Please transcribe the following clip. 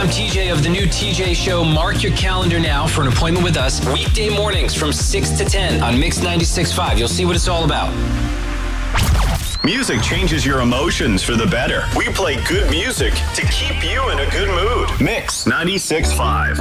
I'm TJ of the new TJ Show. Mark your calendar now for an appointment with us weekday mornings from 6 to 10 on Mix 96.5. You'll see what it's all about. Music changes your emotions for the better. We play good music to keep you in a good mood. Mix 96.5.